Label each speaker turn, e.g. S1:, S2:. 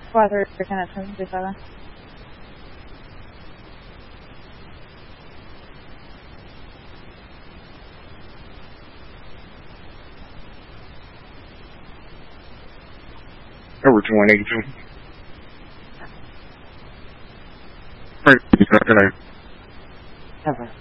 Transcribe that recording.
S1: 4 connections to 7.
S2: Over to 182. Right,
S3: Over.